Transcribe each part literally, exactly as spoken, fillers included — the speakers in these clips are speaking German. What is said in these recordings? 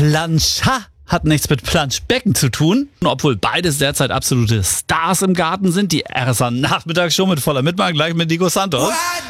Planscher hat nichts mit Planschbecken zu tun. Obwohl beides derzeit absolute Stars im Garten sind. Die R S A-Nachmittagsshow mit voller Mitmacht, gleich mit Nico Santos.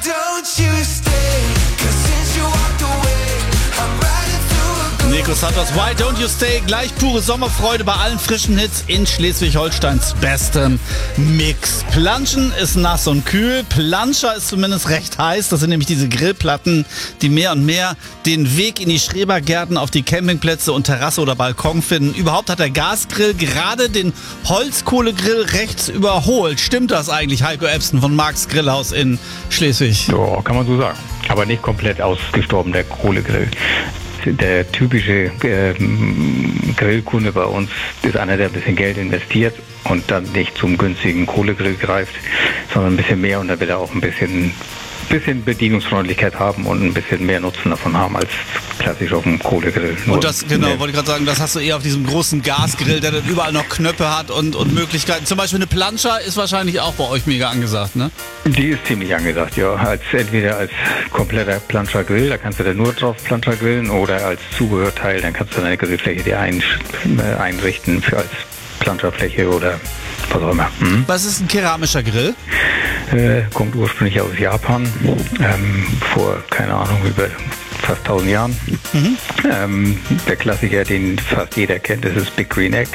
Nico Santos, Why Don't You Stay? Gleich pure Sommerfreude bei allen frischen Hits in Schleswig-Holsteins bestem Mix. Planschen ist nass und kühl, Planscher ist zumindest recht heiß. Das sind nämlich diese Grillplatten, die mehr und mehr den Weg in die Schrebergärten, auf die Campingplätze und Terrasse oder Balkon finden. Überhaupt hat der Gasgrill gerade den Holzkohlegrill rechts überholt. Stimmt das eigentlich, Heiko Ebsen von Marks Grillhaus in Schleswig? Ja, kann man so sagen. Aber nicht komplett ausgestorben, der Kohlegrill. Der typische äh, Grillkunde bei uns ist einer, der ein bisschen Geld investiert und dann nicht zum günstigen Kohlegrill greift, sondern ein bisschen mehr, und da will er auch ein bisschen, bisschen Bedienungsfreundlichkeit haben und ein bisschen mehr Nutzen davon haben als klassisch auf dem Kohlegrill. Nur und das, genau, wollte ich gerade sagen, das hast du eher auf diesem großen Gasgrill, der dann überall noch Knöpfe hat und, und Möglichkeiten. Zum Beispiel eine Planscher ist wahrscheinlich auch bei euch mega angesagt, ne? Die ist ziemlich angesagt, ja. Als, entweder als kompletter Planscher-Grill, da kannst du dann nur drauf Planscher grillen, oder als Zubehörteil, dann kannst du deine Grillfläche dir ein, äh, einrichten für als Planscherfläche oder was auch immer. Hm? Was ist ein keramischer Grill? Äh, kommt ursprünglich aus Japan, ähm, vor, keine Ahnung, über fast tausend Jahren. Mhm. Ähm, der Klassiker, den fast jeder kennt, das ist Big Green Egg.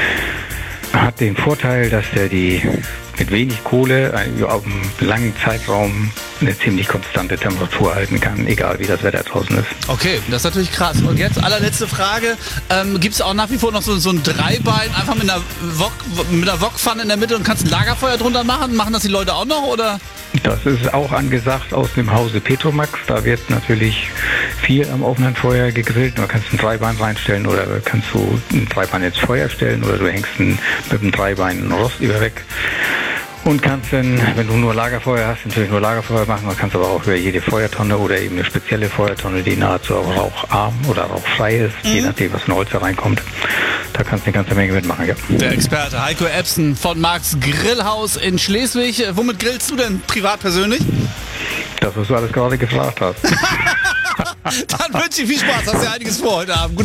Hat den Vorteil, dass der die mit wenig Kohle auf einem langen Zeitraum eine ziemlich konstante Temperatur halten kann, egal wie das Wetter draußen ist. Okay, das ist natürlich krass. Und jetzt allerletzte Frage, ähm, gibt es auch nach wie vor noch so, so ein Dreibein, einfach mit einer, Wok, mit einer Wokpfanne in der Mitte und kannst ein Lagerfeuer drunter machen? Machen das die Leute auch noch, oder? Das ist auch angesagt aus dem Hause Petromax. Da wird natürlich viel am offenen Feuer gegrillt. Du kannst ein Dreibein reinstellen oder kannst du ein Dreibein ins Feuer stellen oder du hängst ein, mit dem Dreibein einen Rost über weg. Und kannst dann, wenn du nur Lagerfeuer hast, natürlich nur Lagerfeuer machen. Man kannst aber auch über jede Feuertonne oder eben eine spezielle Feuertonne, die nahezu auch raucharm oder rauchfrei ist, mhm. je nachdem, was in Holz da reinkommt. Da kannst du eine ganze Menge mitmachen, ja. Der Experte Heiko Ebsen von Marks Grillhaus in Schleswig. Womit grillst du denn privat persönlich? Das, was du alles gerade gefragt hast. Dann wünsche ich viel Spaß. Hast ja einiges vor heute Abend.